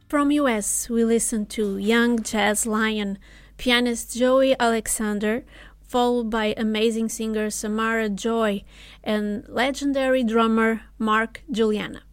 From US, we listen to young jazz lion pianist Joey Alexander, followed by amazing singer Samara Joy and legendary drummer Mark Juliana.